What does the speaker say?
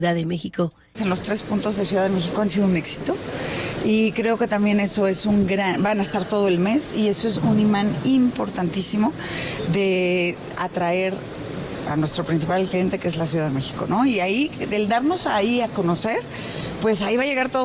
Ciudad de México. En los 3 puntos de Ciudad de México han sido un éxito y creo que también eso es van a estar todo el mes y eso es un imán importantísimo de atraer a nuestro principal cliente, que es la Ciudad de México, ¿no? Y ahí, del darnos ahí a conocer, pues ahí va a llegar todo